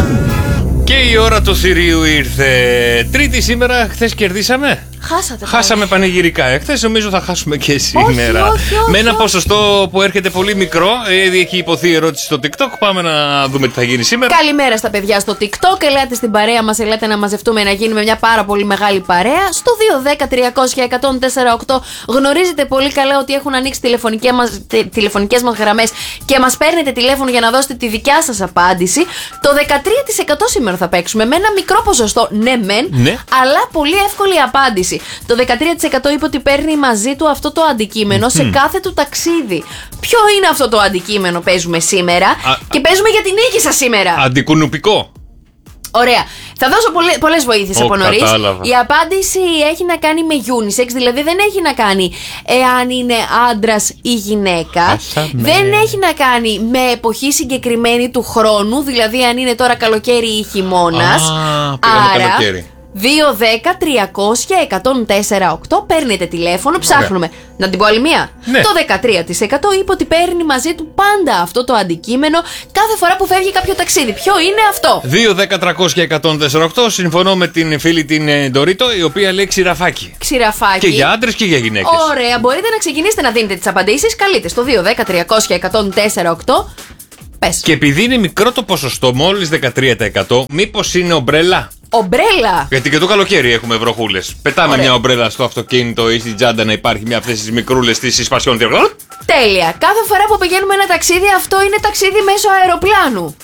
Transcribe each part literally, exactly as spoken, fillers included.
Και η ώρα του θηρίου ήρθε. Τρίτη σήμερα, χθες κερδίσαμε. Χάσατε. Χάσαμε πανηγυρικά. Εχθές νομίζω θα χάσουμε και σήμερα. Όχι, όχι, όχι, με ένα όχι. ποσοστό που έρχεται πολύ μικρό. Ήδη έχει υποθεί η ερώτηση στο TikTok. Πάμε να δούμε τι θα γίνει σήμερα. Καλημέρα στα παιδιά στο TikTok. Ελάτε στην παρέα μας, ελάτε να μαζευτούμε, να γίνουμε μια πάρα πολύ μεγάλη παρέα. Στο δύο δέκα τριακόσια εκατόν τέσσερα οκτώ γνωρίζετε πολύ καλά ότι έχουν ανοίξει τηλεφωνικές μας, τε, τηλεφωνικές μας γραμμές και μας παίρνετε τηλέφωνο για να δώσετε τη δικιά σας απάντηση. Το δεκατρία τοις εκατό σήμερα θα παίξουμε με ένα μικρό ποσοστό, ναι μεν, ναι, αλλά πολύ εύκολη απάντηση. Το δεκατρία τοις εκατό είπε ότι παίρνει μαζί του αυτό το αντικείμενο σε κάθε του ταξίδι. Ποιο είναι αυτό το αντικείμενο, παίζουμε σήμερα. Α, και παίζουμε για την νίκη σας σήμερα. Αντικουνουπικό. Ωραία. Θα δώσω πολλές βοήθειες από νωρίς. Η απάντηση έχει να κάνει με unisex, δηλαδή δεν έχει να κάνει εάν είναι άντρας ή γυναίκα. Άσαμε. Δεν έχει να κάνει με εποχή συγκεκριμένη του χρόνου, δηλαδή αν είναι τώρα καλοκαίρι ή χειμώνας. Α, πήγαμε καλοκαίρι. δύο δέκα τριακόσια εκατόν τέσσερα οκτώ παίρνετε τηλέφωνο, ψάχνουμε. Ωραία. Να την πω άλλη μία. Ναι. Το δεκατρία τοις εκατό είπε ότι παίρνει μαζί του πάντα αυτό το αντικείμενο κάθε φορά που φεύγει κάποιο ταξίδι. Ποιο είναι αυτό? δύο δέκα τριακόσια εκατόν τέσσερα οκτώ. Συμφωνώ με την φίλη την Ντορίτο, η οποία λέει ξηραφάκι. Ξηραφάκι. Και για άντρες και για γυναίκες. Ωραία, μπορείτε να ξεκινήσετε να δίνετε τις απαντήσεις. Καλείτε στο δύο δέκα τριακόσια εκατόν τέσσερα οκτώ. Πες. Και επειδή είναι μικρό το ποσοστό, μόλις δεκατρία τοις εκατό, μήπως είναι ομπρέλα? Ομπρέλα! Γιατί και το καλοκαίρι έχουμε βροχούλες. Πετάμε Ωραία. μια ομπρέλα στο αυτοκίνητο ή στην τσάντα να υπάρχει μια αυτές τις μικρούλες της Ισπασιών. Τέλεια! Κάθε φορά που πηγαίνουμε ένα ταξίδι, αυτό είναι ταξίδι μέσω αεροπλάνου.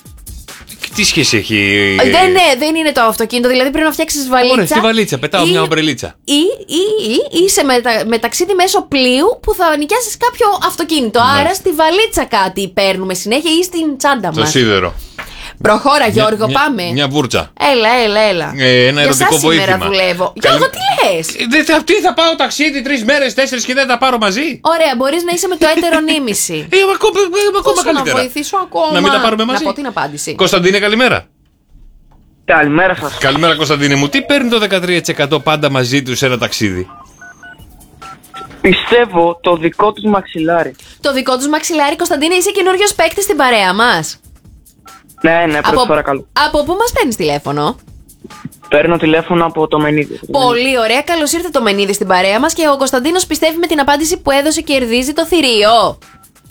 Τι σχέση έχει? Δεν, ναι, δεν είναι το αυτοκίνητο, δηλαδή πρέπει να φτιάξεις βαλίτσα. Ωραία, στη βαλίτσα, πετάω ή, μια ομπρελίτσα. Ή, ή, ή είσαι με, με ταξίδι μέσω πλοίου που θα νοικιάσεις κάποιο αυτοκίνητο. Ναι. Άρα στη βαλίτσα κάτι παίρνουμε συνέχεια ή στην τσάντα μας. Στο σίδερο. Προχώρα, Γιώργο, μια, πάμε. Μια, μια βούρτσα. Έλα, έλα, έλα. Ε, ένα ερωτικό για βοήθημα. Σήμερα δουλεύω. Καλ... Γιώργο, τι λες? Ε, αυτή θα πάω ταξίδι τρεις μέρες, τέσσερις και δεν τα πάρω μαζί. Ωραία, μπορείς να είσαι με το έτερο νήμιση. Ε, ακόμα, ακόμα καλύτερα. Να βοηθήσω ακόμα. Να μην τα πάρουμε μαζί. Να πω την απάντηση. Κωνσταντίνε, καλημέρα. Καλημέρα σας. Καλημέρα, Κωνσταντίνε μου. Τι παίρνει το δεκατρία τοις εκατό πάντα μαζί του σε ένα ταξίδι? Πιστεύω το δικό τους μαξιλάρι. Το δικό τους μαξιλάρι, Κωνσταντίνε, είσαι καινούριος παίκτης στην παρέα μας. Ναι, ναι, πρώτη φορά καλό. Από πού μας παίρνεις τηλέφωνο? Παίρνω τηλέφωνο από το Μενίδη. Πολύ ωραία, καλώς ήρθε το Μενίδη στην παρέα μας και ο Κωνσταντίνος πιστεύει με την απάντηση που έδωσε κερδίζει το θηρίο.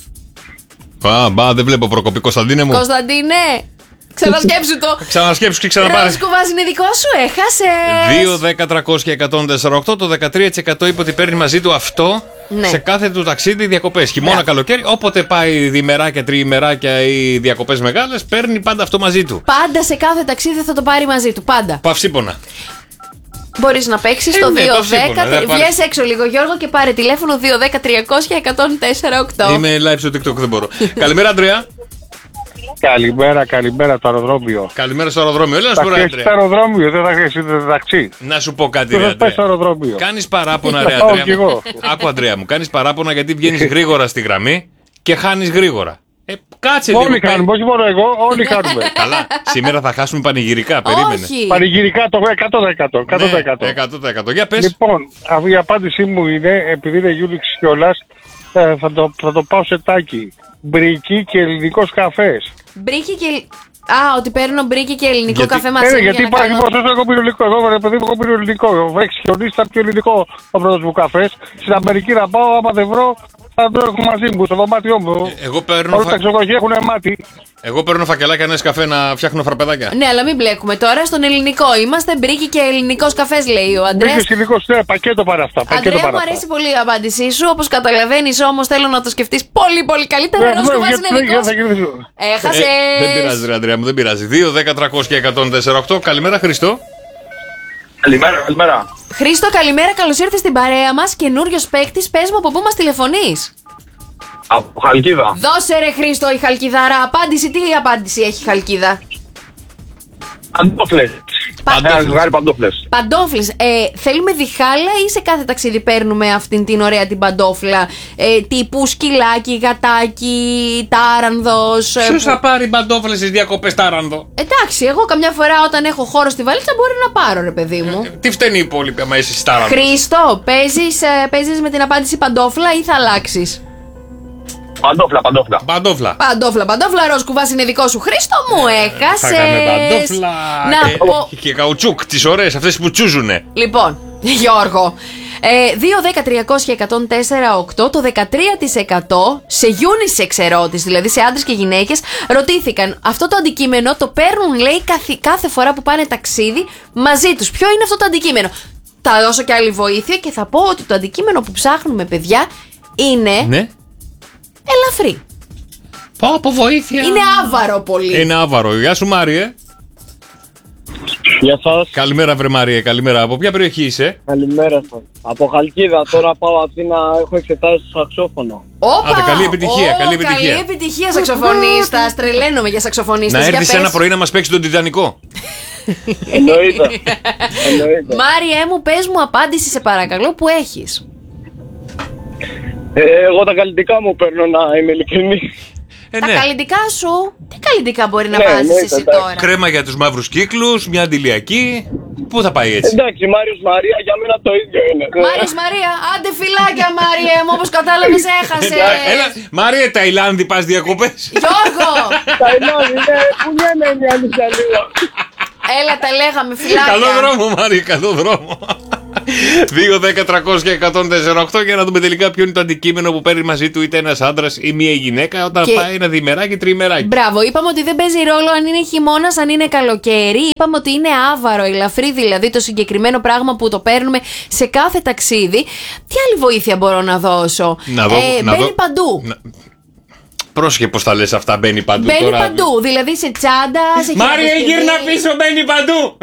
Α, μπα, δεν βλέπω προκοπή, Κωνσταντίνε μου. Κωνσταντίνε, ξανασκέψου το. Ξανασκέψου και ξαναπάρε. Ροζ κουβάς είναι δικό σου, έχασες. δύο δέκα τριακόσια εκατόν τέσσερα οκτώ. Το δεκατρία τοις εκατό είπε ότι παίρνει μαζί του αυτό. Ναι. Σε κάθε του ταξίδι διακοπές. Χειμώνα, καλοκαίρι, όποτε πάει διημεράκια, τριημεράκια ή διακοπές μεγάλες, παίρνει πάντα αυτό μαζί του. Πάντα σε κάθε ταξίδι θα το πάρει μαζί του, πάντα. Παυσίπονα. Μπορείς να παίξεις ε, στο ναι, δύο δέκα. Πάρε... Βγες έξω λίγο, Γιώργο, και πάρε τηλέφωνο δύο δέκα τριακόσια εκατόν τέσσερα οκτώ. Είμαι live στο TikTok, δεν μπορώ. Καλημέρα, Αντρέα. Καλημέρα, καλημέρα το αεροδρόμιο. Καλημέρα στο αεροδρόμιο. Έλα να σου πω, Αντρέα. Στο αεροδρόμιο, δεν θα χρειαστεί το ταξί. Να σου πω κάτι, ρε Αντρέα. Κάνεις παράπονα, ρε Αντρέα. Άκου, Αντρέα μου, κάνεις παράπονα γιατί βγαίνεις γρήγορα στη γραμμή και χάνεις γρήγορα. Ε, κάτσε λίγο. Όλοι κάνουμε, όχι μόνο εγώ, όλοι κάνουμε. Καλά, σήμερα θα χάσουμε πανηγυρικά, περίμενε. Όχι. Πανηγυρικά το εκατό τοις εκατό. Ναι, εκατό τοις εκατό. Για πες. Λοιπόν, η απάντησή μου είναι, επειδή είναι Γιούλιξ κιόλας, θα το, θα το πάω σε τάκι. Μπρική και ελληνικός καφές. Μπρίκι και... Α, ότι παίρνω μπρίκι και ελληνικό γιατί... καφέ μαζί. Ε, γιατί για υπάρχει ποσοστό, εγώ πίνω ελληνικό. Εγώ, ρε παιδί μου, εγώ πίνω ελληνικό. Έχει χιονίσει, θα πιω ελληνικό ο πρώτος μου καφές. Στην Αμερική να πάω, άμα δεν βρω, θα το έχω μαζί μου, στο δωμάτιό μου. Ε, εγώ παίρνω. Όλα τα ξενοδοχεία έχουν μάτι. Εγώ παίρνω φακελάκια νες καφέ να φτιάχνω φραπεδάκια. Ναι, αλλά μην μπλέκουμε τώρα στον ελληνικό. Είμαστε μπρίκι και ελληνικός καφές, λέει ο Αντρέας. Μπρίκι και ελληνικός, ναι, πακέτο παρά αυτά. Αντρέα, μου αρέσει πολύ η απάντησή σου. Όπως καταλαβαίνεις, όμως θέλω να το σκεφτείς πολύ, πολύ καλύτερα. Ναι, Ροζ κουβάς είναι δικός. Έχασες. Δεν πειράζει, ρε Αντρέα μου, δεν πειράζει. δύο δέκα τριακόσια εκατόν τέσσερα οκτώ. Καλημέρα, Χριστό. Καλημέρα, καλημέρα. Χρήστο, καλημέρα, καλώς ήρθες στην παρέα μας. Καινούριος παίκτης, πες μου από πού μας τηλεφωνείς. Από Χαλκίδα. Δώσε ρε Χρήστο η Χαλκιδάρα απάντηση. Τι απάντηση έχει η Χαλκίδα? Παντόφλες. Παντόφλες. Παντόφλες. Παντόφλες. Ε, θέλουμε διχάλα ή σε κάθε ταξίδι παίρνουμε αυτήν την ωραία την παντόφλα ε, τύπου σκυλάκι, γατάκι, τάρανδος? Ποιος θα πάρει παντόφλες στις διακοπές τάρανδο? Εντάξει, εγώ καμιά φορά όταν έχω χώρο στη βαλίτσα μπορεί να πάρω, ρε παιδί μου. Ε, τι φταίνει οι υπόλοιποι άμα είσαι τάρανδο? Χρήστο, παίζεις, ε, παίζεις με την απάντηση παντόφλα ή θα αλλάξεις? Παντόφλα, παντόφλα. Παντόφλα. Παντόφλα, παντόφλα, ροζ κουβάς είναι δικό σου. Χρήστο μου, έχασες. Θα κάνουμε παντόφλα. Να και, πω. και καουτσούκ, τις ωραίες, αυτές που τσούζουνε. Λοιπόν, Γιώργο, ε, δύο δέκα τριακόσια εκατόν τέσσερα οκτώ, το δεκατρία τοις εκατό σε unisex ερώτηση, δηλαδή σε άντρες και γυναίκες, ρωτήθηκαν αυτό το αντικείμενο το παίρνουν, λέει, κάθε, κάθε φορά που πάνε ταξίδι μαζί τους. Ποιο είναι αυτό το αντικείμενο? Θα δώσω και άλλη βοήθεια και θα πω ότι το αντικείμενο που ψάχνουμε, παιδιά, είναι Ναι. ελαφρύ. Πω από βοήθεια. Είναι άβαρο πολύ. Είναι άβαρο. Γεια σου Μάριε. Γεια σας. Καλημέρα βρε Μάριε, καλημέρα. Από ποια περιοχή είσαι? Καλημέρα σας. Από Χαλκίδα, τώρα πάω Αθήνα, έχω εξετάσει στο σαξόφωνο. Όπα! Άντε, καλή επιτυχία, Ω, καλή επιτυχία. Καλή επιτυχία, σαξοφωνίστας. Τρελαίνομαι για σαξοφωνίστας. Να Για έρθεις πες. ένα πρωί να μας παίξει τον Τιτανικό. Εννοείται. Εννοείται. Μάριε μου, πες μου απάντηση σε παρακαλώ που έχεις. Ε, εγώ τα καλλιτικά μου παίρνω, να είμαι ειλικρινής. Ε, Τα ναι. καλλιτικά σου, τι καλλιτικά μπορεί να Ναι, βάζεις ναι, εσύ εντάξει. τώρα? Κρέμα για τους μαύρους κύκλους, μια αντιλιακή. Πού θα πάει έτσι? Εντάξει, Μάριος Μαρία, για μένα το ίδιο είναι. Μάριος Μαρία, άντε φυλάκια Μάριε μου, όπως κατάλαβες έχασες. Έλα, Μάριε, Ταϊλάνδη πας διακοπές. Γιώργο, Ταϊλάνδη, ναι, που λένε είναι η αλήθεια λίγο. έλα τα λέγαμε φυλάκια. Καλό δρόμο, Μάριε, καλό δρόμο. δύο δέκα τριακόσια εκατόν τέσσερα οκτώ για να δούμε τελικά ποιο είναι το αντικείμενο που παίρνει μαζί του είτε ένας άντρας ή μία γυναίκα όταν Και- πάει ένα διημεράκι, τριημεράκι. Μπράβο, είπαμε ότι δεν παίζει ρόλο αν είναι χειμώνας, αν είναι καλοκαίρι. Είπαμε ότι είναι άβαρο, ελαφρύ δηλαδή το συγκεκριμένο πράγμα που το παίρνουμε σε κάθε ταξίδι. Τι άλλη βοήθεια μπορώ να δώσω? Να δω, ε, να μπαίνει δω- παντού. Να- Πρόσεχε πως τα λες αυτά, μπαίνει παντού Μπαίνει τώρα. παντού, δηλαδή σε τσάντα, σε Μάριε, χειραποσκευή. γύρνα πίσω, μπαίνει παντού.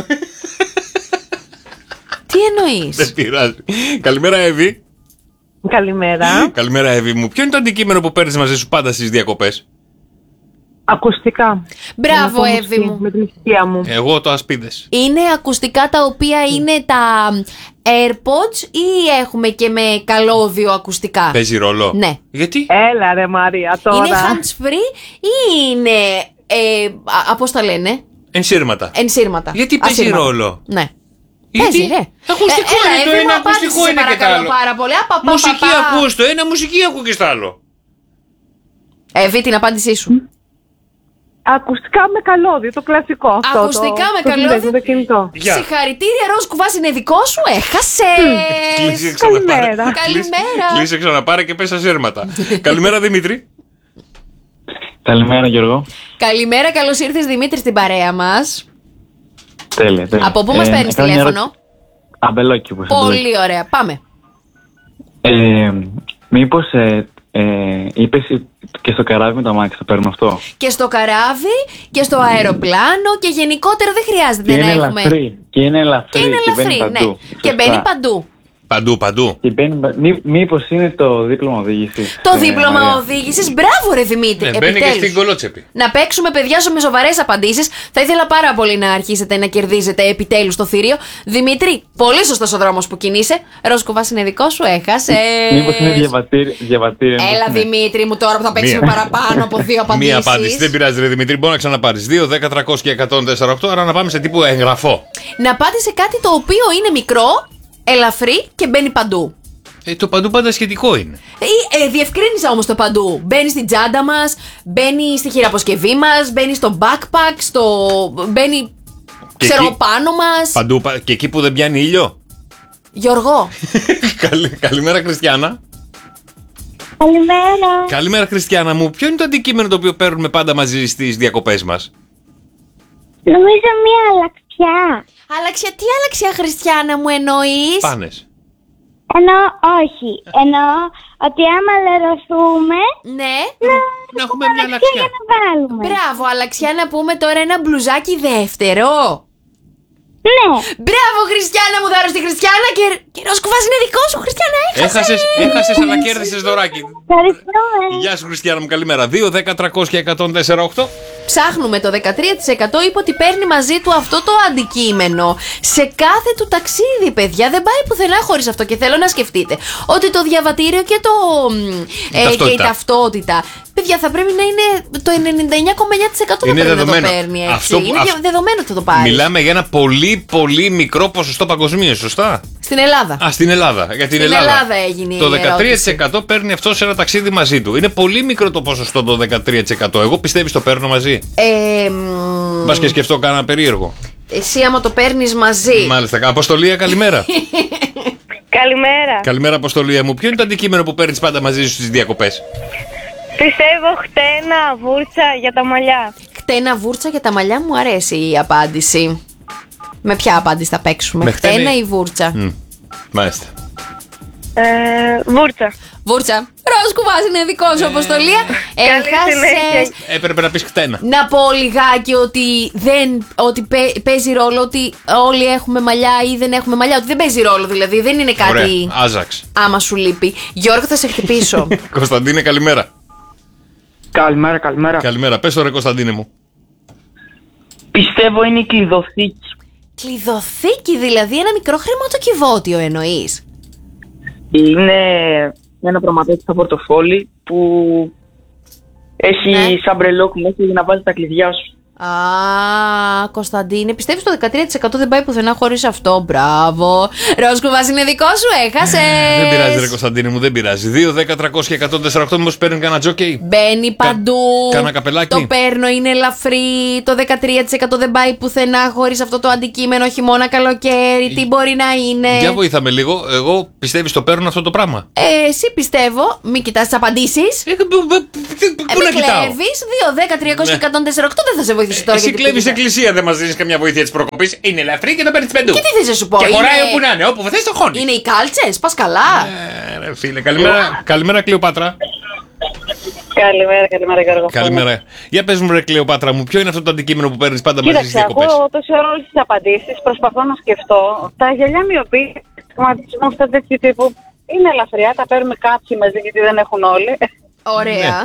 Τι εννοείς? Δεν πειράζει. Καλημέρα, Εύη. Καλημέρα. Καλημέρα, Εύη μου. Ποιο είναι το αντικείμενο που παίρνει μαζί σου πάντα στις διακοπές? Ακουστικά. Μπράβο, Με το Εύη μουσική, μου. Με την ησυχία μου. Εγώ το ασπίδες. Είναι ακουστικά τα οποία είναι τα AirPods ή έχουμε και με καλώδιο ακουστικά? Παίζει ρόλο. Ναι. Γιατί? Έλα ρε Μαρία τώρα. Είναι hands free ή είναι, ε, α, α, πώς τα λένε, Ενσύρματα. ενσύρματα? Γιατί παίζει Ασύρματα. ρόλο? Ναι. Γιατί? Παίζει, ρε. Ακουστικό Ε, έλα, είναι το Εύη ένα, μου, απάντησε, ακουστικό σε είναι και το παρακαλώ άλλο. πάρα πολύ. Απα, πα, Μουσική πα, πα. ακούς το ένα, μουσική ακού και στο άλλο. Εύη, την απάντησή σου. Ακουστικά με καλώδιο, το κλασικό αυτό. Ακουστικά το, με το καλώδιο. συνδέεται με το κινητό. Γεια. Συγχαρητήρια, Ροζ Κουβάς είναι δικό σου, έχασες. Κλείσε ξαναπάρε. Καλημέρα. Καλημέρα. Κλείσε ξαναπάρε και πες ασύρματα. Καλημέρα, Δημήτρη. Καλημέρα Γιώργο. Καλημέρα, καλώς ήρθες Δημήτρη στην παρέα μας. Τέλεια, τέλεια. Από πού μας Ε, παίρνεις να κάνω μια τηλέφωνο? ερώτηση. Αμπελόκι, όπως Πολύ ωραία, πάμε. Ε, μήπως ε, ε, είπες και στο καράβι με το αμάξι θα παίρνουμε αυτό? Και στο καράβι και στο αεροπλάνο και γενικότερα δεν χρειάζεται Και να είναι έχουμε. ελαφρύ. Και είναι ελαφρύ. Και είναι μπαίνει ελαφρύ, ναι. παντού. Και Σωστά. μπαίνει παντού. Παντού, παντού. Και μπαίνει, πα- μη, μήπως είναι το δίπλωμα οδήγησης? Το ε, δίπλωμα Μαρία? οδήγησης, μπράβο ρε Δημήτρη. Ναι, μπαίνει και επιτέλους. στην κολότσεπη. Να παίξουμε, παιδιά, σου με σοβαρές απαντήσεις. Θα ήθελα πάρα πολύ να αρχίσετε να κερδίζετε επιτέλους το θηρίο. Δημήτρη, πολύ σωστός ο δρόμος που κινείσαι. Ροζ Κουβάς είναι δικό σου, έχασε. Μήπως είναι διαβατήριο? διαβατήριο μήπως Έλα, είναι? Δημήτρη μου, τώρα που θα παίξουμε Μία. παραπάνω από δύο απαντήσεις. Μία απάντηση. Δεν πειράζει, ρε Δημήτρη, μπορεί να ξαναπάρει. δύο δέκα τριακόσια εκατόν τέσσερα οκτώ, άρα να πάμε σε τύπου εγγραφό. Να πάτε σε κάτι το οποίο είναι μικρό, ελαφρύ και μπαίνει παντού. Ε, το παντού πάντα σχετικό είναι. Ε, ε, διευκρίνησα όμως το παντού. Μπαίνει στην τσάντα μας, μπαίνει στη χειραποσκευή μας, μπαίνει στο backpack, στο... μπαίνει Και ξέρω εκεί- πάνω μας. Παντού, πα- και εκεί που δεν πιάνει ήλιο. Γιώργο, Καλη- Καλημέρα, Χριστιανά. Καλημέρα. Καλημέρα, Χριστιανά μου. Ποιο είναι το αντικείμενο το οποίο παίρνουμε πάντα μαζί στις διακοπές μας? Νομίζω μία αλλαξιά. Αλαξιά, τι αλαξιά Χριστιανά μου εννοείς? Πάνες. Ενώ όχι. Εννοώ ότι άμα λερωθούμε Ναι. να, Να έχουμε μια αλλαξιά αλλαξιά. για να βάλουμε. Μπράβο, αλαξιά, να πούμε τώρα ένα μπλουζάκι δεύτερο. Ναι. Μπράβο, Χριστιανά μου, δάρω στη Χριστιανά και, και Ροζ Κουβάς είναι δικό σου, Χριστιανά, έχασες. Έχασες, έχασες αλλά κέρδισες δωράκι. Ευχαριστούμε. Γεια σου, Χριστιανά μου, καλημέρα. δύο δέκα τριακόσια εκατόν τέσσερα οκτώ. Ψάχνουμε το δεκατρία τοις εκατό είπε ότι παίρνει μαζί του αυτό το αντικείμενο σε κάθε του ταξίδι, παιδιά. Δεν πάει πουθενά χωρίς αυτό. Και θέλω να σκεφτείτε ότι το διαβατήριο και, το, ε, και η ταυτότητα. ταυτότητα, παιδιά, θα πρέπει να είναι το ενενήντα εννιά κόμμα εννιά τοις εκατό Είναι θα πρέπει δεδομένο. να το παίρνει έτσι. Αυτό που- είναι αυ- δεδομένο ότι θα το πάρει. Μιλάμε για ένα πολύ πολύ μικρό ποσοστό παγκοσμίως, σωστά. Στην Ελλάδα. Α, στην Ελλάδα. Για την στην Ελλάδα. Ελλάδα έγινε Το η δεκατρία τοις εκατό παίρνει αυτό σε ένα ταξίδι μαζί του. Είναι πολύ μικρό το ποσοστό το δεκατρία τοις εκατό. Εγώ πιστεύεις το παίρνω μαζί. Ε, Μπας και σκεφτώ κάνα περίεργο. Εσύ άμα το παίρνεις μαζί. Μάλιστα. Αποστολία, καλημέρα. Καλημέρα. Καλημέρα, Αποστολία μου. Ποιο είναι το αντικείμενο που παίρνεις πάντα μαζί σου στις διακοπές? Πιστεύω χτένα, βούρτσα για τα μαλλιά. Χτένα, βούρτσα για τα μαλλιά, μου αρέσει η απάντηση. Με ποια απάντηση θα παίξουμε, Με χτένα, χτένα ή βούρτσα? Mm. Μάλιστα. Ε, βούρτσα. Βούρτσα. Ροσκουβάς είναι δικό σου, Αποστολία. Έχασες. Έπρεπε να πεις χτένα. Να πω λιγάκι ότι, δεν, ότι παι- παίζει ρόλο ότι όλοι έχουμε μαλλιά ή δεν έχουμε μαλλιά. Ότι δεν παίζει ρόλο δηλαδή. Δεν είναι κάτι. Ωραία. Άζαξ. Άμα σου λείπει. Γιώργο, θα σε χτυπήσω. Κωνσταντίνε, καλημέρα. Καλημέρα, καλημέρα. Καλημέρα. Πες το ρε, Κωνσταντίνε μου. Πιστεύω είναι η κλειδοθήκη. Κλειδοθήκη, δηλαδή ένα μικρό χρηματοκιβώτιο εννοείς? Είναι ένα πραγματάκι στο πορτοφόλι που έχει Ναι. σαν μπρελόκ μέσα για να βάλει τα κλειδιά σου. Α, Κωνσταντίνε, πιστεύεις το δεκατρία τοις εκατό δεν πάει πουθενά χωρίς αυτό? Μπράβο. Ροσκουβάς είναι δικό σου, έχασες. Δεν πειράζει, ρε Κωνσταντίνε μου, δεν πειράζει. δύο, δέκα, τριακόσια, εκατόν τέσσερα οκτώ, μήπως παίρνει κανένα τζόκεϊ. Μπαίνει παντού. κάνα καπελάκι. Το παίρνω, είναι ελαφρύ. Το δεκατρία τοις εκατό δεν πάει πουθενά χωρίς αυτό το αντικείμενο. Χειμώνα, καλοκαίρι, τι μπορεί να είναι? Για βοήθαμε λίγο. Εγώ πιστεύεις το παίρνω αυτό το πράγμα? Ε, εσύ πιστεύω, μην κοιτάς τις απαντήσεις. Ε, πού Ε, να με κοιτάω? κλέβεις. δύο, δέκα, τριακόσια, εκατόν τέσσερα οκτώ δεν θα σε βοηθήσει τώρα. Εσύ γιατί κλέβεις πήγα. εκκλησία, δεν μας δίνεις καμιά βοήθεια της προκοπής. Είναι ελαφρύ και το παίρνεις παντού. Και τι θες να σου πω, Και χωράει είναι- όπου να είναι, όπου θες το χώνει. Είναι οι κάλτσες, πας καλά. Ε, ρε φίλε, καλημέρα, καλημέρα Κλεοπάτρα. Καλημέρα, καλημέρα Γιώργο. Καλημέρα. Για πες μου ρε Κλεοπάτρα μου, ποιο είναι αυτό το αντικείμενο που παίρνεις πάντα μαζί στις Κοίταξε, διακοπές? ακούω τόση ώρα όλες τις απαντήσεις, προσπαθώ να σκεφτώ. Τα γυαλιά μοιοπή, σχηματισμό αυτά τέτοιου τύπου, είναι ελαφριά, τα παίρνουμε κάποιοι μαζί γιατί δεν έχουν όλοι. Ωραία.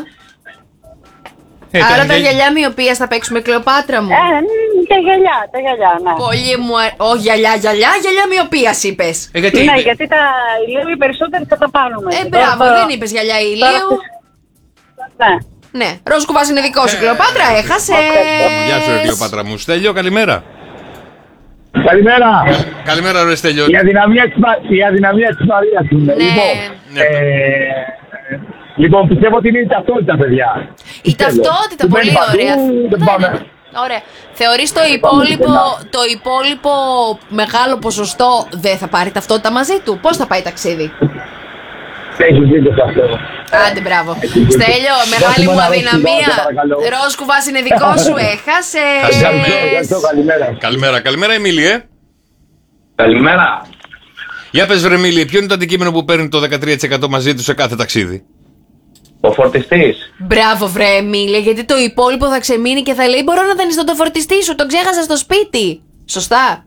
Ε, Άρα τα γυαλιά- γυαλιά μοιοπίας θα παίξουμε, Κλεοπάτρα μου. Ε, μ, τα γυαλιά, τα γυαλιά, ναι. Πολύ μου αρέσει. Ω, γυαλιά, γυαλιά, γυαλιά μοιοπίας είπες. Ε, γιατί Ναι, είναι- γιατί τα ηλίου οι περισσότεροι θα τα πάρουμε. Ε, Τώρα μπράβο, το- δεν είπες γυαλιά τώρα ηλίου. το- Ναι. Ναι, Ροσκουβάς είναι δικό σου, Κλεοπάτρα, έχασες. Γεια σου ρε Κλεοπάτρα μου. Στέλιο, καλημέρα. Καλημέρα. Καλημέρα ρε Στέλιο. Η αδυναμία της, Μα- η αδυναμία της Μαρίας είναι. Ναι. Λοιπόν, Ναι. ε, λοιπόν, πιστεύω ότι είναι η ταυτότητα, παιδιά. Η Πιστεύω. ταυτότητα, Που πολύ μπαίνει παντού, ωραία. δεν Ναι, πάμε. ναι. Ωραία. Θεωρείς το υπόλοιπο, το υπόλοιπο μεγάλο ποσοστό δεν θα πάρει ταυτότητα μαζί του? Πώς θα πάει ταξίδι? Έχεις δίκιο σε αυτό. Άντε, μπράβο. Στέλιο, μεγάλη μου αδυναμία. Ροσκουβάς είναι δικό σου, έχασες. Ευχαριστώ, ευχαριστώ, καλημέρα. Καλημέρα, καλημέρα Εμίλιε. Καλημέρα. Για πες βρε Εμίλιε, ποιο είναι το αντικείμενο που παίρνει το δεκατρία τοις εκατό μαζί του σε κάθε ταξίδι? Ο φορτιστής. Μπράβο, βρε Εμίλια, γιατί το υπόλοιπο θα ξεμείνει και θα λέει: μπορώ να δανειστώ το φορτιστή σου, τον ξέχασα στο σπίτι. Σωστά.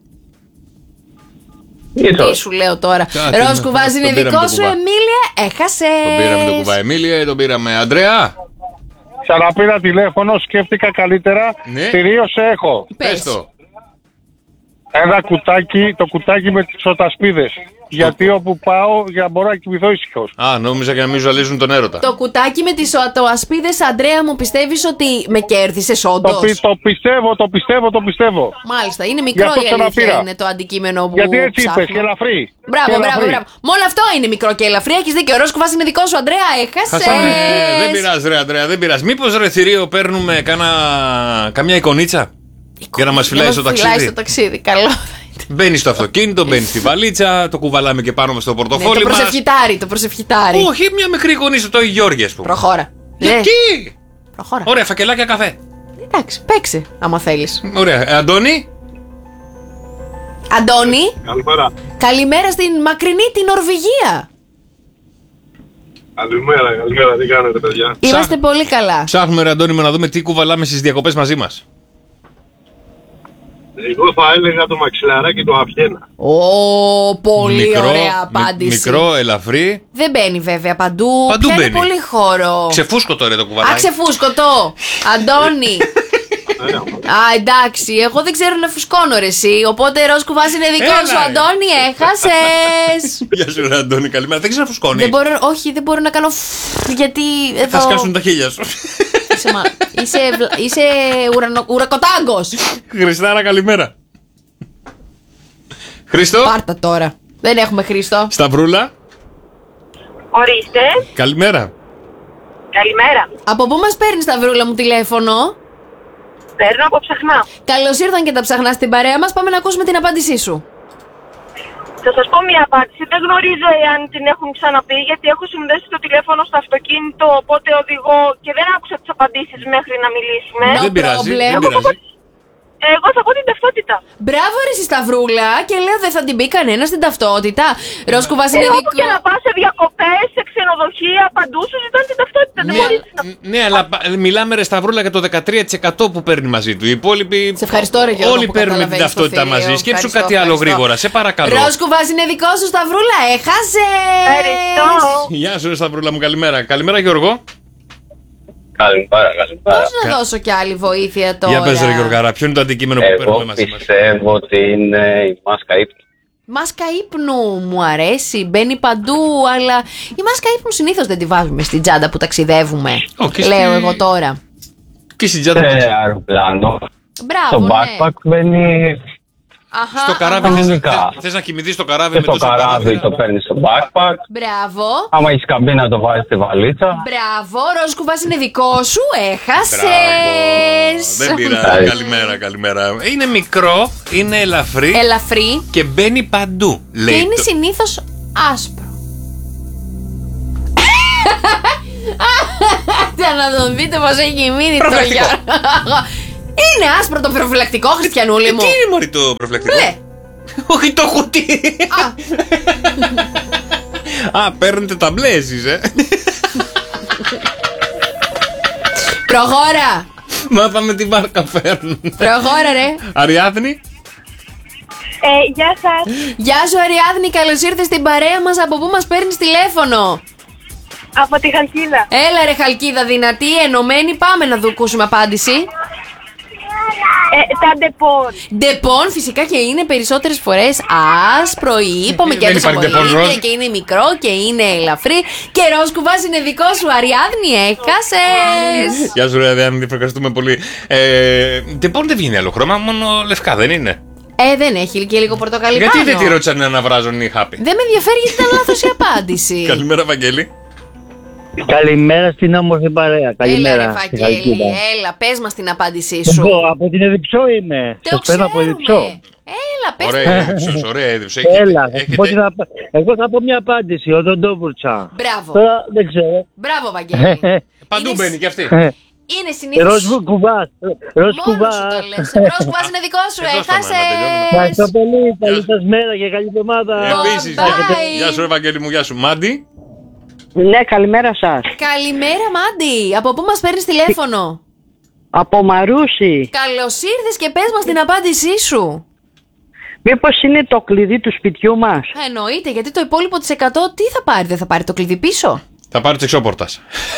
Τι Ίσως. σου λέω τώρα. Κάτι Ροσκουβάς να- είναι τον πήραμε δικό το σου, κουβά. Εμίλια, έχασες. Τον πήραμε το κουβά Εμίλιε, τον πήραμε Αντρέα. Ξαναπήρα τηλέφωνο, σκέφτηκα καλύτερα. Ναι. Κυρίως έχω Πες το. ένα κουτάκι, το κουτάκι με τις οτασπίδες. Γιατί όπου πάω για να μπορώ να κοιμηθώ ήσυχος. Α, νόμιζα για να μην ζαλίζουν τον έρωτα. Το κουτάκι με τις οατοασπίδες, Αντρέα μου, πιστεύεις ότι με κέρδισες Το, όντως? πι- το πιστεύω, το πιστεύω, το πιστεύω. Μάλιστα, είναι Γι' μικρό αυτό η αλήθεια, ξαναπήρα. είναι το αντικείμενο που Γιατί έτσι είπες, ψάχνω. και ελαφρύ. Μπράβο, Και μπράβο, ελαφρύ. μπράβο. Μόνο αυτό είναι μικρό και ελαφρύ. Έχεις δίκιο. Ο Ροσκουβάς είναι δικό σου, Αντρέα. Έχασες. Χάσαμε. Ε, δεν πειράζει ρε Αντρέα, δεν πειράζει. Μήπως ρε θηρίο παίρνουμε κάνα... καμιά εικονίτσα για να μας φυλάει στο Φυλάει ταξίδι. στο ταξίδι. Καλό. Μπαίνει στο αυτοκίνητο, μπαίνει στη βαλίτσα, το κουβαλάμε και πάνω μας στο Ναι, το πορτοφόλι μας. προσευχητάρι, το προσευχητάρι. Όχι, μια μικρή εικονίτσα, το Γιώργη ας πούμε. Προχώρα. Ναι, Εκεί! προχώρα. Ωραία, φακελάκια καφέ. Εντάξει, παίξε, άμα θέλεις. Ωραία. Ε, Αντώνη. Αντώνη, Καλημέρα. καλημέρα στην μακρινή την Νορβηγία. Καλημέρα, καλημέρα. Τι κάνετε, παιδιά? Είμαστε πολύ καλά. Ψάχνουμε ρε Αντώνη μου να δούμε τι κουβαλάμε στις διακοπές μαζί μας. Εγώ θα έλεγα το μαξιλαράκι του Αφιένα. Ω, πολύ Μικρό, ωραία μι- απάντηση. Μικρό, ελαφρύ. Δεν μπαίνει βέβαια παντού. Παντού Πιάνει μπαίνει. πολύ χώρο. Ξεφούσκω τώρα το Α, κουβαλάκι. ξεφούσκωτο. Αντώνη. Α, εντάξει, εγώ δεν ξέρω να φουσκώνω ρε εσύ. Οπότε Ροσκουβάς είναι δικό Έλα, σου, ρε. Αντώνη, έχασες. Γεια σου ρε Αντώνη, καλημέρα. Δεν ξέρω να φουσκώνει. Δεν μπορώ, όχι, δεν μπορώ να κάνω φ, γιατί εδώ... Θα σκάσουν τα χίλια σου. Είσαι, μα... είσαι, βλα- είσαι ουρανο... ουρακοτάγκος. Χριστάρα, καλημέρα. Χρήστο. Πάρτα τώρα. Δεν έχουμε Χρήστο. Σταυρούλα. Ορίστε. Καλημέρα. Καλημέρα. Από πού μας παίρνεις, Σταυρούλα μου, τηλέφωνο? Παίρνω από Ψαχνά. Καλώς ήρθαν και τα Ψαχνά στην παρέα μας. Πάμε να ακούσουμε την απάντησή σου. Θα σας πω μια απάντηση. Δεν γνωρίζω εάν την έχουν ξαναπεί, γιατί έχω συνδέσει το τηλέφωνο στο αυτοκίνητο, οπότε οδηγώ και δεν άκουσα τις απαντήσεις μέχρι να μιλήσουμε. No Δεν πειράζει. problem. Δεν πειράζει. Εγώ θα πω την ταυτότητα. Μπράβο, ρε στη Σταυρούλα, και λέω δεν θα την πει κανένα στην ταυτότητα. Ρόσκου Ε, Βασιλεδικό. όπου και να πας σε διακοπές, σε ξενοδοχεία, παντού σου ζητάνε την ταυτότητα. Δεν Ναι, μπορείς να... ναι, αλλά πα- μιλάμε ρε Σταυρούλα για το δεκατρία τοις εκατό που παίρνει μαζί του. Οι υπόλοιποι. Σε ευχαριστώ, ρε Γιώργο, Όλοι που παίρνουν την καταλαβαίνεις το ταυτότητα θηρίο. μαζί. Σκέψου Ευχαριστώ, κάτι άλλο ευχαριστώ. γρήγορα, σε παρακαλώ. Ρόσκου είναι δικό σου, Σταυρούλα, έχασε. Ευχαριστώ. Γεια σου, ρε Σταυρούλα μου, καλημέρα. Καλημέρα, Γιώργο. Καλημέρα, καλημέρα. Πώς να δώσω κι άλλη βοήθεια τώρα? Για πες, ρε Γιώργαρα, ποιο είναι το αντικείμενο που Εγώ παίρνουμε μαζί μας? πιστεύω ότι είναι η μάσκα ύπνου. Μάσκα ύπνου μου αρέσει, μπαίνει παντού, αλλά η μάσκα ύπνου συνήθως δεν τη βάζουμε στην τσάντα που ταξιδεύουμε. Ω, και Λέω στη- εγώ τώρα. Και στην τσάντα Σε μας. αεροπλάνο. Μπράβο, Στο ναι. backpack μπαίνει Αχα, Στο καράβι, αχα. θες, Κανονικά. θες- θες να κοιμηθείς στο καράβι και με το τόσο καράβι παράθυρα? το παίρνει στο backpack. Μπράβο. Άμα έχει καμπίνα το βάζει στη βαλίτσα. Μπράβο, Ρόσκουβας είναι δικό σου, Μπράβο. έχασες. Δεν πειράζει. Καλημέρα, καλημέρα. Είναι μικρό, είναι ελαφρύ Ελαφρύ και μπαίνει παντού. και Λέει είναι το- συνήθως άσπρο. Για να τον δείτε πως έχει μείνει το Προφυλακτικό. Γιώργο. Είναι άσπρο το προφυλακτικό, Χριστιανούλη μου. Τι είναι μωρή το προφυλακτικό? Μπλε. Όχι το κουτί. Α, Α, παίρνετε τα μπλε εσείς, ε. προχώρα. Μάθαμε τι μάρκα φέρνουν. Προχώρα, ρε. Αριάδνη. Ε, γεια σας. Γεια σου, Αριάδνη, καλώς ήρθες στην παρέα μας. Από πού μας παίρνεις τηλέφωνο? Από τη Χαλκίδα. Έλα, ρε Χαλκίδα, δυνατή, ενωμένη. Πάμε να δοκούσουμε απάντηση. Ε, τα ντεπών. Ντεπών, φυσικά και είναι περισσότερες φορές άσπρο ή είπαμε και Δεν έδωσα υπάρχει ντεπών πολύ ροζ. και είναι μικρό και είναι ελαφρύ. Και Ρόσκουβας είναι δικό σου, Αριάδνη, έχασες. Γεια σου, ρε Αριάδνη, ευχαριστούμε πολύ. Ε, Ντεπών δεν βγαίνει άλλο χρώμα, μόνο λευκά δεν είναι. Ε, δεν έχει και λίγο πορτοκαλί Γιατί πάνω. δεν τη ρώτησαν να βράζουν οι χάπι? Δεν με ενδιαφέρει γιατί ήταν λάθος η απάντηση. Καλημέρα, Βαγγέλη. Καλημέρα στην όμορφη παρέα. Έλα, Καλημέρα. ρε στη Βαγγέλη, Χαλκίδα. έλα, πες μας την απάντησή σου. Εγώ από την Εδιψό είμαι. Το Σας παίρνω από ξέρουμε. Εδιψό. Έλα, πες Ωραία, το. έδειψες, ωραία, έδειψες. Έλα, θα σου Έχετε- πω την απα- εγώ θα πω μια απάντηση. Ο Δοντόβουρτσα. Μπράβο. Τώρα δεν ξέρω. Μπράβο, Βαγγέλη. Παντού Είναι- μπαίνει κι αυτή. Είναι συνήθως. Ροζ κουβάς. Ροζ Μόνο σου κουβάς. το λες. Ροζ κουβάς είναι δικό σου, Εδώ σταμάτα, τελειώνουμε. Ευχαριστώ έχασες. πολύ. Καλή σας μέρα και καλή εβδομάδα. Επίσης, Bye. γεια- γεια σου, ρε Βαγγέλη μου, γεια σου. Μάντι. Ναι, καλημέρα σας. Καλημέρα, Μάντι. Από πού μας παίρνεις τηλέφωνο? Από Μαρούσι. Καλώς ήρθες και πες μας την απάντησή σου. Μήπως είναι το κλειδί του σπιτιού μας? Εννοείται, γιατί το υπόλοιπο της εκατό τι θα πάρει, δεν θα πάρει το κλειδί πίσω. Θα πάρω τη εξώπορτας.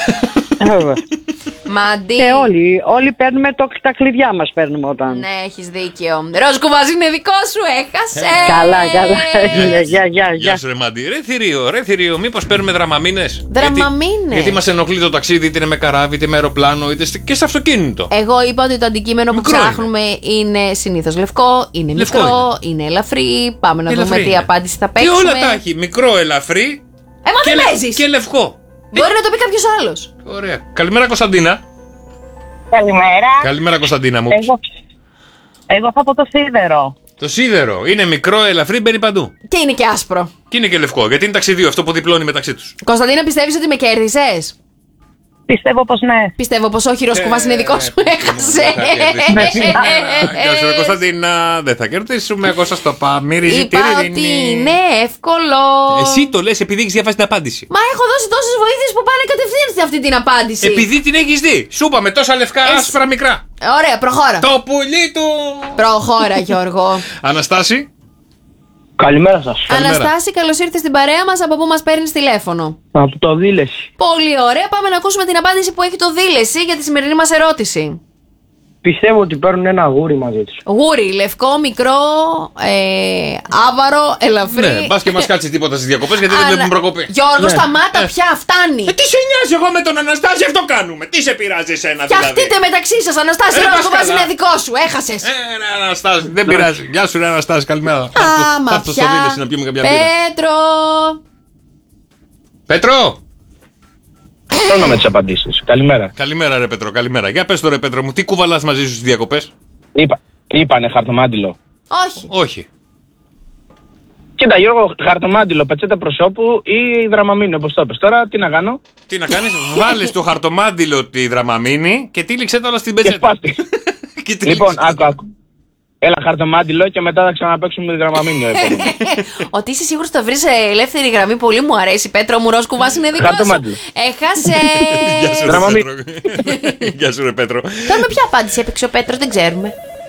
Μάντι. Και όλοι, όλοι παίρνουμε το, τα κλειδιά μας παίρνουμε όταν. Ναι, έχεις δίκιο. Ροζ κουβάς είναι δικό σου, έχασες. Καλά, καλά. Γεια, γεια, γεια. Γεια σου, ρε Μάντι. Ρε θηρίο, ρε θηρίο, μήπως παίρνουμε δραμαμίνες? Δραμαμίνες. Γιατί, γιατί μας ενοχλεί το ταξίδι, είτε είναι με καράβι, είτε με αεροπλάνο, είτε στε- και σε αυτοκίνητο. Εγώ είπα ότι το αντικείμενο που Μικρό ψάχνουμε είναι, συνήθως λευκό, είναι Λευκό μικρό, είναι. ελαφρύ. Πάμε να Ελαφρύ δούμε τι είναι. απάντηση θα Και παίξουμε. όλα τα έχει. Μικρό, ελαφρύ Ε, μα και, δεν λε- παίζεις. και λευκό. Μπορεί να το πει κάποιος άλλος. Ωραία. Καλημέρα, Κωνσταντίνα. Καλημέρα. Καλημέρα, Κωνσταντίνα μου. Εγώ, εγώ θα πω το σίδερο. Το σίδερο είναι μικρό, ελαφρύ, μπαίνει παντού. Και είναι και άσπρο. Και είναι και λευκό, γιατί είναι ταξιδίου, αυτό που διπλώνει μεταξύ του. Κωνσταντίνα, πιστεύεις ότι με κέρδισες? Πιστεύω πως ναι. Πιστεύω πως όχι, Ροζ κουβάς είναι δικό σου, έχασε. Γεια σου, ρε Κωνσταντίνα. Δεν θα κερδίσουμε. Εγώ σα το είπα. Μυρίζει Είπα ότι είναι εύκολο. Εσύ το λες επειδή έχει διαβάσει την απάντηση. Μα έχω δώσει τόσες βοήθειες που πάνε κατευθείαν σε αυτή την απάντηση. Επειδή την έχει δει. Σου είπαμε τόσα λευκά, Εσύ- άσπρα μικρά. Ωραία, προχώρα. Το πουλί του. Προχώρα, Γιώργο. Αναστάση. Καλημέρα σας. Καλημέρα. Αναστάση, καλώς ήρθες στην παρέα μας. Από πού μας παίρνεις τηλέφωνο? Από το Δήλεση. Πολύ ωραία. Πάμε να ακούσουμε την απάντηση που έχει το Δήλεση για τη σημερινή μας ερώτηση. πιστεύω ότι παίρνουν ένα γούρι μαζί τους. Γούρι, λευκό, μικρό, ε, άβαρο, ελαφρύ. Ναι, μπας και μας κάτσει τίποτα στις διακοπές γιατί δεν βλέπουμε προκοπή. Γιώργο, Ναι. σταμάτα Ε. πια, φτάνει. Ε, τι σε νοιάζει, εγώ με τον Αναστάση αυτό κάνουμε. Τι σε πειράζει εσένα δηλαδή. Φτιαχτείτε μεταξύ σας, Αναστάση, Ε, Ρόσκο, πας βάζει καλά. είναι δικό σου, έχασες. Ε, ρε Αναστάση, δεν πειράζει. Γεια σου, ρε Αναστάση, καλημέρα. Άμα Πάρ' το στο πια. δίλεση να πιούμε κάποια μπύρα. Πέτρο. Πέτρο! Θέλω με τις απαντήσεις. Καλημέρα. Καλημέρα, ρε Πέτρο, καλημέρα. Για πες το, ρε Πέτρο μου, τι κουβαλάς μαζί σου στις διακοπές. Είπα, είπανε χαρτομάτιλο. Όχι. Όχι. Κοίτα Γιώργο, χαρτομάτιλο, πετσέτα προσώπου ή δραμαμίνη όπως το είπες. Τώρα τι να κάνω. Τι να κάνεις, βάλεις το χαρτομάντιλο τη δραμαμίνη και τύλιξε το όλα στην Και πετσέτα. σπάστη. Και Λοιπόν, άκου, άκου. Έλα χαρτομάτιλο και μετά θα ξαναπαίξουμε τη δραμαμίνη. Ότι είσαι σίγουρος ότι θα βρεις ελεύθερη γραμμή, πολύ μου αρέσει. Πέτρο μου, Ρόσκου, βάζει είναι δικό σου. Χαρτομάτιλο. Έχασε. Γεια σου, ρε Δραμαμίνη. Πέτρο. Γεια σου, ρε Πέτρο. Τώρα με ποια απάντηση έπαιξε ο Πέτρος, δεν ξέρουμε.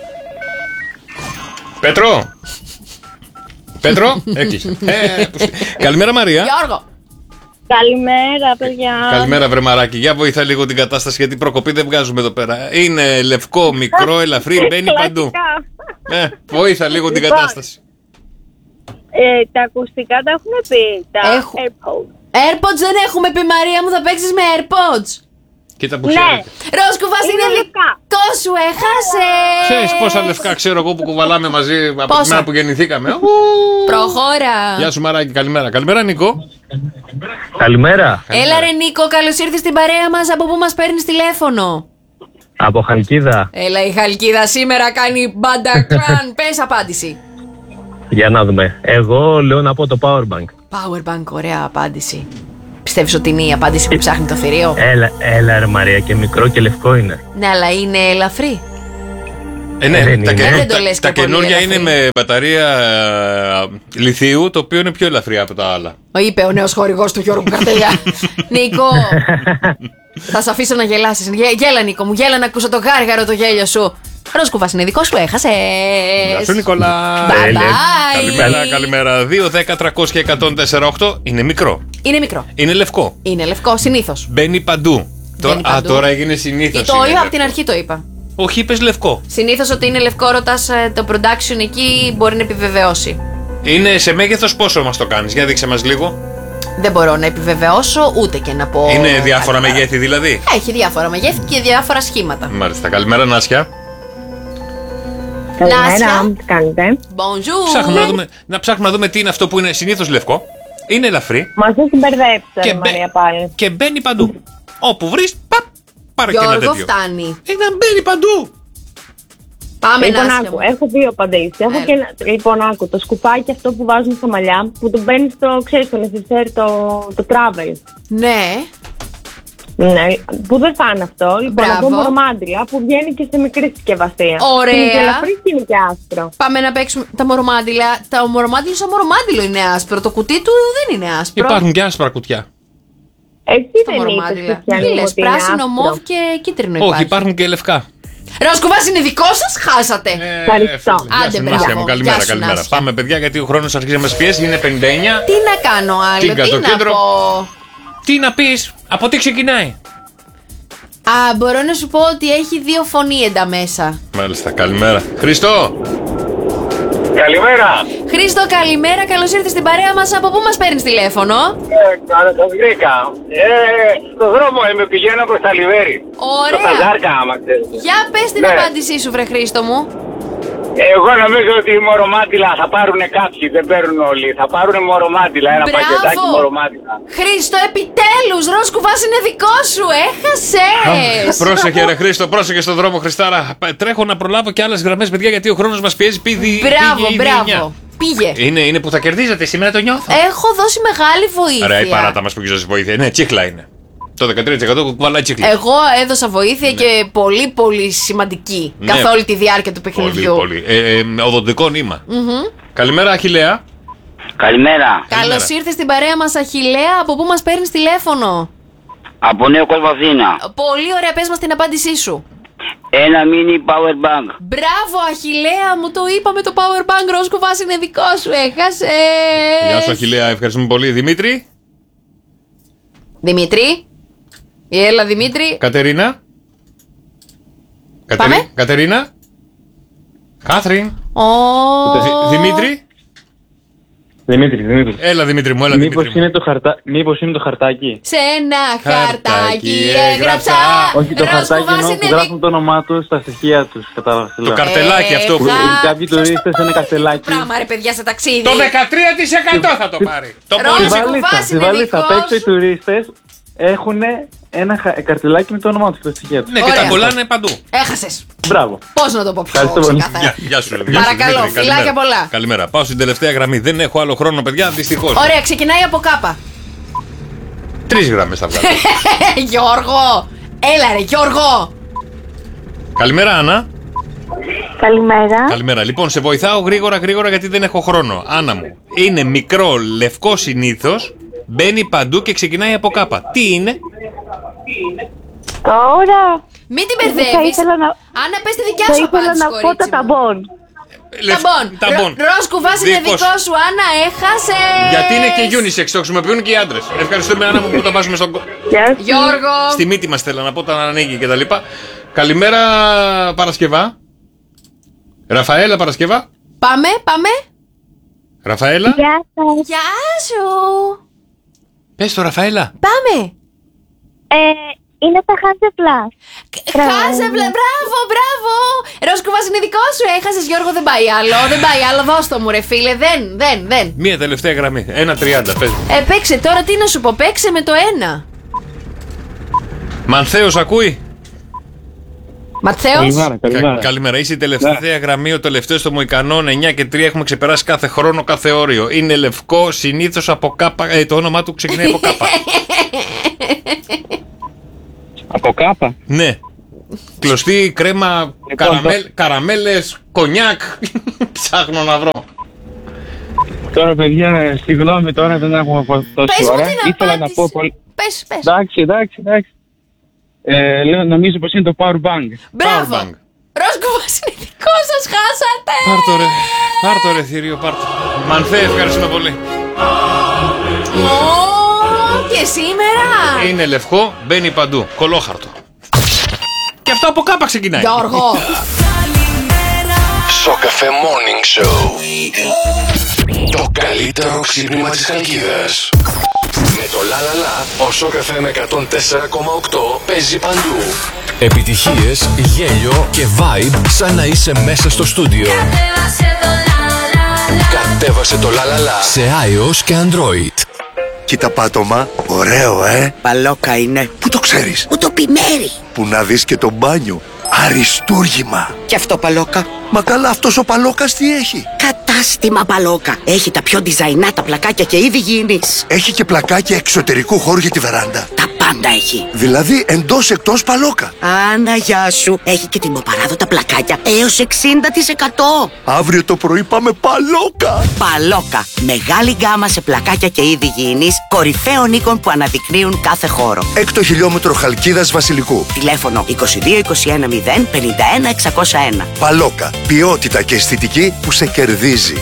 Πέτρο! Πέτρο, έκλεισε. Ε, πώς- Καλημέρα, Μαρία. Γιώργο. Καλημέρα, παιδιά. Καλημέρα, βρεμαράκι. Για βοηθά λίγο την κατάσταση γιατί προκοπή δεν βγάζουμε εδώ πέρα. Είναι λευκό, μικρό, ελαφρύ, μπαίνει παντού. Ε, βοήθα λίγο την Λοιπόν. κατάσταση. Ε, τα ακουστικά τα έχουμε πει. Τα Έχω. AirPods. AirPods δεν έχουμε πει, Μαρία μου, θα παίξεις με AirPods. Κοίτα που Ναι. ξέρετε. Ρόσκου, βάζει Είναι είναι λευκά. δικό σου, έχασε. Ξέρεις πόσα λευκά ξέρω εγώ που κουβαλάμε μαζί από Πόσα? τη μέρα που γεννηθήκαμε. Ου. Προχώρα. Γεια σου, Μαράκι, καλημέρα. Καλημέρα, Νίκο. Καλημέρα. Έλα ρε Νίκο, καλώς ήρθες στην παρέα μας. Από πού μας παίρνεις τηλέφωνο? Από Χαλκίδα. Έλα η Χαλκίδα σήμερα κάνει μπάντα κλαν. Πες απάντηση. Για να δούμε. Εγώ λέω να πω το Powerbank. Powerbank, ωραία απάντηση. Πιστεύεις ότι είναι η απάντηση που ψάχνει το θηρίο? Έλα, έλα ρε Μαρία, και μικρό και λευκό είναι. Ναι, αλλά είναι ελαφρύ. Ε, ναι, Δεν τα, είναι. καινού- Δεν το τα- λες τα και πολύ καινούργια ελαφρύ. είναι με μπαταρία ε, λιθίου, το οποίο είναι πιο ελαφριά από τα άλλα. Είπε ο νέος χορηγός του Γιώργου Καρτελιά. Νίκο, θα σε αφήσω να γελάσεις. Γε- Γέλα Νίκο μου, γέλα να ακούσω το γάργαρο το γέλιο σου. Ρόσκουβας είναι δικό σου, έχασες. Γεια σου, Νικόλα. Bye bye. Καλημέρα, καλημέρα. δύο, δέκα, τριακόσια, εκατόν τέσσερα, οκτώ. Είναι μικρό. Είναι μικρό. Είναι λευκό. Είναι λευκό, συνήθως. Μπαίνει παντού. Τώρα, α, παντού. τώρα έγινε συνήθω. Το είπα από την αρχή, το είπα. Όχι, είπε λευκό. Συνήθως ότι είναι λευκό, ρωτάς ε, το production εκεί, μπορεί να επιβεβαιώσει. Είναι σε μέγεθο πόσο μα το κάνει, για δείξε μα λίγο. Δεν μπορώ να επιβεβαιώσω ούτε και να πω. Είναι διάφορα καλημέρα. μεγέθη δηλαδή. Έχει διάφορα μεγέθη και διάφορα σχήματα. Μάλιστα. Καλημέρα, Νάσια. Νάσια. τι κάνετε. Bonjour. Ψάχνουμε να, δούμε, να ψάχνουμε να δούμε τι είναι αυτό που είναι συνήθω λευκό. Είναι ελαφρύ Μας έχει μπερδέψει, Και ρε μπε- Μαρία, πάλι. και μπαίνει παντού. Όπου βρει, παπ, πάρε και ένα Γιώργο, τέτοιο. φτάνει. Είναι να μπαίνει παντού. Πάμε Λοιπόν, Νάσια άκου, μου. έχω δύο απαντήσεις. Έχω Έλα. και ένα, λοιπόν, άκου, το σκουπάκι αυτό που βάζουν στα μαλλιά, που το μπαίνει στο, ξέρεις, το necessaire, το, το travel. Ναι. Ναι, που δεν θα είναι αυτό. Λοιπόν, Μπράβο. από μορομάντιλα που βγαίνει και σε μικρή συσκευασία. Ωραία. Είναι και ελαφρύ και είναι και άσπρο. Πάμε να παίξουμε τα μορομάντιλα. Τα μορομάντιλο σαν μορομάντιλο είναι άσπρο. Το κουτί του δεν είναι άσπρο. Υπάρχουν και άσπρα κουτιά. Εσύ Τα δεν είπες, μορομάντιλα. Χριστιανή, Τι λες, ότι είναι πράσινο, άσπρο. μοβ και κίτρινο Όχι, υπάρχει. υπάρχουν και λευκά. Ροσκουβάς είναι δικό σας, χάσατε. Ευχαριστώ. Ε, Γεια Άντε, σου, μπράβο. Νάσια μου, καλημέρα, Γεια σου, καλημέρα. Νάσια. Πάμε, παιδιά, γιατί ο χρόνος αρχίζει να μας πιέσει. Είναι πενήντα εννιά. Τι να κάνω άλλο, Κλίνκα τι το να κέντρο. πω. Τι να πεις, από τι ξεκινάει. Α, μπορώ να σου πω ότι έχει δύο φωνήεντα μέσα. Μάλιστα, καλημέρα. Χριστό! Καλημέρα. Χρήστο, καλημέρα, καλώς ήρθες στην παρέα μας. Από πού μας παίρνεις τηλέφωνο? Ε, καλά, σας βρήκα. Ε, στον δρόμο είμαι, πηγαίνω προς τα Λιβέρι. Ωραία. Στο Χαζάρκα, άμα ξέρετε. Για πες την Ναι. απάντησή σου, βρε Χρήστο μου. Εγώ νομίζω ότι η μορομάτιλα θα πάρουν κάποιοι, δεν παίρνουν όλοι. Θα πάρουν μορομάτιλα, ένα Μπράβο. πακετάκι μορομάτιλα. Χρήστο, επιτέλους, Ροσκουβάς είναι δικό σου, έχασες. Πρόσεχε, ρε Χρήστο, πρόσεχε στον δρόμο, Χριστάρα. Τρέχω να προλάβω και άλλες γραμμές, παιδιά, γιατί ο χρόνος μας πιέζει. Πήγε, Μπράβο, πήγε ήδη μπράβο. εννιά. Πήγε. Είναι, είναι που θα κερδίζετε, σήμερα το νιώθω. Έχω δώσει μεγάλη βοήθεια. Ωραία, η παράτα μας που έχει δώσει βοήθεια. Ναι, τσίχλα είναι. Το δεκατρία τοις εκατό κουβαλάει τσίχλα. Εγώ έδωσα βοήθεια και πολύ πολύ σημαντική Ναι. καθ' όλη τη διάρκεια του Πολύ, παιχνιδιού. πολύ. Ε, ε, οδοντικό νήμα. Μμμ. Καλημέρα, Αχιλλέα. Καλημέρα. Καλώς ήρθες στην παρέα μας, Αχιλλέα. Από πού μας παίρνεις τηλέφωνο? Από Νέο Κόσμο Αθήνα. Πολύ ωραία, πες μας την απάντησή σου. Ένα mini power bank. Μπράβο, Αχιλλέα, μου το είπα με το power bank. Ροσκουβάς είναι δικό σου, έχασες. Γεια σου, Αχιλλέα, ευχαριστούμε πολύ. Δημήτρη. Δημήτρη. Έλα, Δημήτρη. Κατερίνα. Κατερι... Πάμε. Κατερίνα. Κάθριν. Oh. Δη... Δημήτρη. Δημήτρη, Δημήτρη. Έλα Δημήτρη μου, έλα Μήπως Δημήτρη είναι, το χαρτα... Μήπως είναι το χαρτάκι. Σε ένα χαρτάκι Χαρτάκι έγραψα. Όχι, το χαρτάκι εννοώ που είναι γράφουν το όνομά του στα στοιχεία του. Το καρτελάκι αυτό που. Κάποιοι τουρίστες είναι καρτελάκι. Πράγμα ρε παιδιά σε ταξίδι. Το δεκατρία τοις εκατό θα το πάρει. Το Ρόλο Στη κουβάς βαλίτσα, είναι στη βαλίτσα. Απ' δικός έξω οι σου. τουρίστες έχουν ένα χα- καρτελάκι με το όνομά του στα στοιχεία του. Ναι, και Ωραία. τα κολλάνε παντού. Έχασες. Μπράβο. Πώς να το πω πιο Ευχαριστώ πολύ. ξεκάθαρα. Γεια, γεια σου, γεια σου, Παρακαλώ, Δημήτρη, φιλάκια καλημέρα. πολλά. Καλημέρα. Πάω στην τελευταία γραμμή. Δεν έχω άλλο χρόνο, παιδιά, δυστυχώς. Ωραία, ξεκινάει από κάπα. Τρεις γραμμές θα βγάλω. Γιώργο. Έλα ρε Γιώργο. Καλημέρα, Άννα. Καλημέρα. Καλημέρα. Λοιπόν, σε βοηθάω γρήγορα γρήγορα γιατί δεν έχω χρόνο. Άννα μου, είναι μικρό, λευκό συνήθως, μπαίνει παντού και ξεκινάει από κάπα. Τι είναι? Τώρα. Μην την Θα μπερδεύεις. ήθελα να, Άννα, πες τη δικιά θα σου ήθελα απάντηση, να πω κορίτσι τα μου. ταμπών. Ταμπών. Ταμπών. Ρο- Ροζ κουβάς είναι Δικός. δικό σου, Άννα, έχασες. Γιατί είναι και unisex, το χρησιμοποιούν και οι άντρες. Ευχαριστούμε, Άννα μου, που το βάζουμε στον. Γιώργο. Στη μύτη μας θέλω να πω, όταν ανοίγει και τα λοιπά. Καλημέρα, Παρασκευά. Ραφαέλα, Παρασκευά. Πάμε, πάμε. Ραφαέλα. Γεια σας. Γεια σου. Πες το, Ραφαέλα. Πάμε. Ε, είναι τα Χάζεπλα. Χάζεβλε, μπράβο, μπράβο. Ροζ κουβάς είναι δικό σου, έχασες Γιώργο, δεν πάει άλλο. Δεν πάει άλλο, δώσ' το μου ρε φίλε, δεν, δεν, δεν. Μία τελευταία γραμμή. Ένα τριάντα, πες μου. Ε, παίξε τώρα, τι να σου πω, παίξε με το ένα. Μανθέος, ακούει. Ματθαίος. Κα- καλημέρα. Είσαι η τελευταία γραμμή, ο τελευταίο στο Μοϊκανόν. εννιά και τρία έχουμε ξεπεράσει κάθε χρόνο, κάθε όριο. Είναι λευκό, συνήθως από κάπα. Ε, το όνομά του ξεκινάει από κάπα. Από κάπα. Ναι. Κλωστή, κρέμα, καραμέλ, καραμέλες, κονιάκ. Ψάχνω να βρω. Τώρα, παιδιά, συγγνώμη, τώρα δεν έχουμε τόση Πες μου ώρα. την Ήθελα να απάντηση. πω πολύ. Πες, πες. Εντάξει, εντάξει, εντάξει. Ε, λέω, νομίζω πως είναι το power bank. Μπράβο. Powerbank. Ροζ κουβάς είναι δικό σας, χάσατε. Πάρ' το ρε, πάρ' το ρε θηρίο, πάρ' το. Μανθέ, ευχαριστούμε πολύ. Ω, και σήμερα. Είναι λευκό, μπαίνει παντού. Κολόχαρτο. Και αυτό από κάπα ξεκινάει. Γιώργο. Σοκαφέ Morning Show. Το καλύτερο ξύπνημα της Χαλκίδας. Με το λα λα λα, ο Σοκαφέ με εκατόν τέσσερα κόμμα οκτώ παίζει παντού. Επιτυχίες, γέλιο και vibe σαν να είσαι μέσα στο στούντιο. Κατέβασε το λα λα λα σε iOS και Android. Κοίτα πάτωμα, ωραίο ε. Παλόκα είναι. Πού το ξέρεις? Που το πιμέρι. Που να δεις και το μπάνιο. Αριστούργημα. Και αυτό Παλόκα. Μα καλά, αυτός ο Παλόκας τι έχει? Κατάστημα Παλόκα. Έχει τα πιο design τα πλακάκια και είδη γήινης. Έχει και πλακάκια εξωτερικού χώρου για τη βεράντα. Τα πάντα έχει. Δηλαδή εντός εκτός Παλόκα. Άννα, γεια σου. Έχει και τιμοπαράδοτα πλακάκια έως εξήντα τοις εκατό. Αύριο το πρωί πάμε Παλόκα. Παλόκα. Μεγάλη γκάμα σε πλακάκια και είδη γήινης, κορυφαίων οίκων που αναδεικνύουν κάθε χώρο. Έκτο χιλιόμετρο Χαλκίδας Βασιλικού. Τηλέφωνο είκοσι δύο είκοσι ένα μηδέν πενήντα ένα εξακόσια ένα. Παλόκα. Ποιότητα και αισθητική που σε κερδίζει.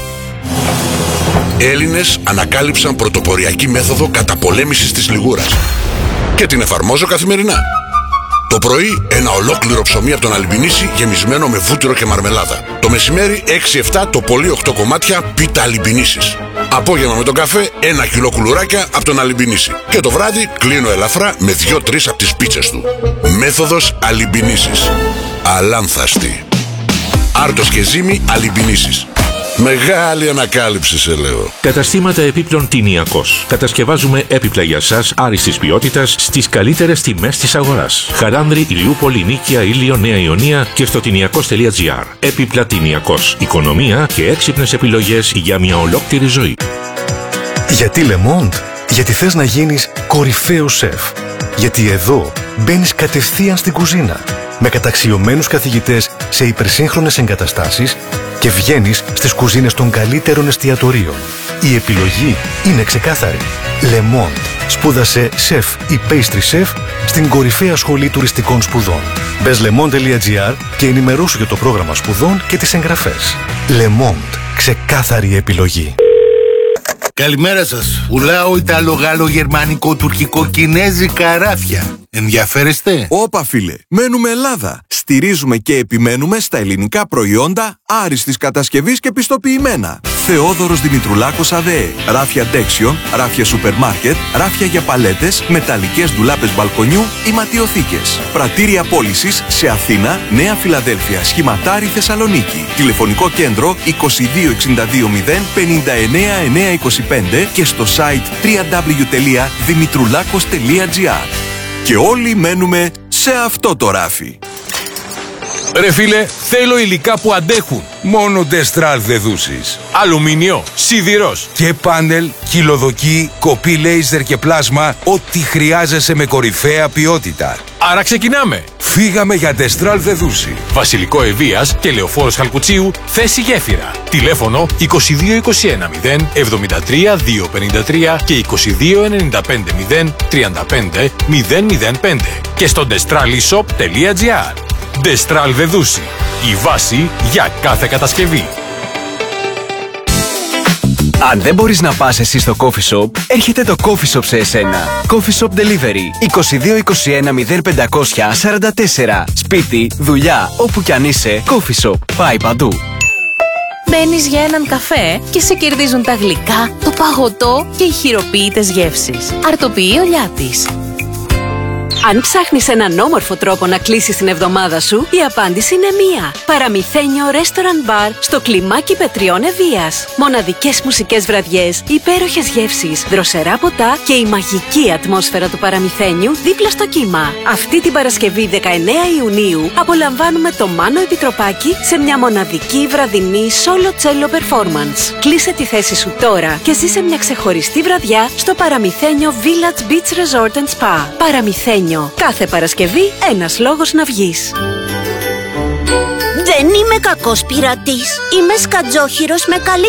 Έλληνες ανακάλυψαν πρωτοποριακή μέθοδο καταπολέμησης της λιγούρας. Και την εφαρμόζω καθημερινά. Το πρωί ένα ολόκληρο ψωμί από τον Αλιμπινίση γεμισμένο με βούτυρο και μαρμελάδα. Το μεσημέρι έξι εφτά το πολύ οκτώ κομμάτια πίτα Αλιμπινίσης. Απόγευμα με τον καφέ ένα κιλό κουλουράκια από τον Αλιμπινίση. Και το βράδυ κλείνω ελαφρά με δύο τρεις από τις πίτσες του. Μέθοδος Αλιμπινίσης. Αλάνθαστη. Άρτος και ζύμη Αλιμπινίσης. Μεγάλη ανακάλυψη σε λέω. Καταστήματα επίπλων Τινιακός. Κατασκευάζουμε έπιπλα για σας άριστης ποιότητας στις καλύτερες τιμές της αγοράς. Χαράνδρη, Ηλιούπολη, Νίκαια, Ήλιο, Νέα Ιωνία και στο τινιακός τελεία τζι άρ. Έπιπλα Τινιακός. Οικονομία και έξυπνες επιλογές για μια ολόκληρη ζωή. Γιατί Le Monde? Γιατί θες να γίνεις κορυφαίος σεφ. Γιατί εδώ μπαίνεις κατευθείαν στην κουζίνα με καταξιωμένους καθηγητές σε υπερσύγχρονες εγκαταστάσεις και βγαίνεις στις κουζίνες των καλύτερων εστιατορίων. Η επιλογή είναι ξεκάθαρη. Le Monde. Σπούδασε σεφ ή pastry chef στην κορυφαία σχολή τουριστικών σπουδών. Μπες le monde τελεία τζι άρ και ενημερώσου για το πρόγραμμα σπουδών και τις εγγραφές. Le Monde. Ξεκάθαρη επιλογή. Καλημέρα σας. Πουλάω Ιταλο-Γάλλο-Γερμανικό-Τουρκικό-Κινέζικα ράφια. Ενδιαφέρεστε? Όπα φίλε, μένουμε Ελλάδα. Στηρίζουμε και επιμένουμε στα ελληνικά προϊόντα άριστης κατασκευής και πιστοποιημένα. Θεόδωρος Δημητρουλάκος ΑΔΕ. Ράφια ντέξιον, ράφια σούπερ μάρκετ, ράφια για παλέτες, μεταλλικές ντουλάπες μπαλκονιού ή ματιοθήκες. Πρατήρια πώλησης σε Αθήνα, Νέα Φιλαδέλφια, Σχηματάρι, Θεσσαλονίκη. Τηλεφωνικό κέντρο είκοσι δύο εξήντα δύο μηδέν πενήντα εννέα εννιακόσια είκοσι πέντε και στο site double-u double-u double-u τελεία δημητρουλάκος τελεία gr. Και όλοι μένουμε σε αυτό το ράφι. Ρε φίλε, θέλω υλικά που αντέχουν. Μόνο Destral δεδούσεις. Αλουμίνιο, σιδηρός και πάνελ, κυλοδοκή, κοπή λέιζερ και πλάσμα. Ό,τι χρειάζεσαι με κορυφαία ποιότητα. Άρα ξεκινάμε. Φύγαμε για Destral δεδούση. Βασιλικό Ευβοίας και Λεωφόρος Χαλκουτσίου, θέση γέφυρα. Τηλέφωνο είκοσι δύο είκοσι ένα μηδέν εβδομήντα τρία διακόσια πενήντα τρία και είκοσι δύο ενενήντα πέντε μηδέν τριάντα πέντε μηδέν μηδέν πέντε και στο destralishop τελεία gr. Destral Δεδούση. Η βάση για κάθε κατασκευή. Αν δεν μπορείς να πας εσύ στο coffee shop, έρχεται το coffee shop σε εσένα. Coffee shop delivery είκοσι δύο είκοσι ένα μηδέν πεντακόσια σαράντα τέσσερα. Σπίτι, δουλειά, όπου κι αν είσαι, coffee shop. Πάει παντού. Μπαίνεις για έναν καφέ και σε κερδίζουν τα γλυκά, το παγωτό και οι χειροποίητες γεύσεις. Αρτοποιεί ο Λιάτης. Αν ψάχνεις έναν όμορφο τρόπο να κλείσεις την εβδομάδα σου, η απάντηση είναι μία. Παραμυθένιο Restaurant Bar στο κλιμάκι Πετριών Ευβοίας. Μοναδικές μουσικές βραδιές, υπέροχες γεύσεις, δροσερά ποτά και η μαγική ατμόσφαιρα του Παραμυθένιου δίπλα στο κύμα. Αυτή την Παρασκευή δεκαεννέα Ιουνίου απολαμβάνουμε το Μάνο Επιτροπάκη σε μια μοναδική βραδινή solo cello performance. Κλείσε τη θέση σου τώρα και ζήσε μια ξεχωριστή βραδιά στο Παραμυθένιο Village Beach Resort and Spa. Παραμυθένιο. Κάθε Παρασκευή ένας λόγος να βγεις. Δεν είμαι κακός πειρατής. Είμαι σκατζόχυρος με καλή